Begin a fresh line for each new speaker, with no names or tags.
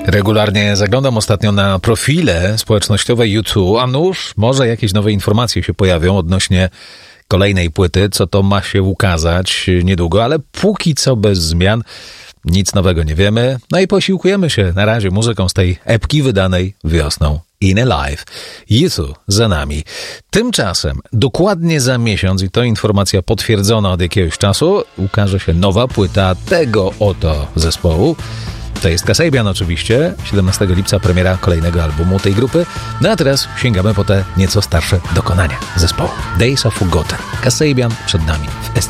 Regularnie zaglądam ostatnio na profile społecznościowe YouTube, a nuż może jakieś nowe informacje się pojawią odnośnie kolejnej płyty, co to ma się ukazać niedługo, ale póki co bez zmian, nic nowego nie wiemy. No i posiłkujemy się na razie muzyką z tej epki wydanej wiosną. In Alive. YouTube za nami. Tymczasem, dokładnie za miesiąc, i to informacja potwierdzona od jakiegoś czasu, ukaże się nowa płyta tego oto zespołu. To jest Kasabian oczywiście, 17 lipca premiera kolejnego albumu tej grupy. No a teraz sięgamy po te nieco starsze dokonania zespołu. Days of Forgotten. Kasabian przed nami w SC.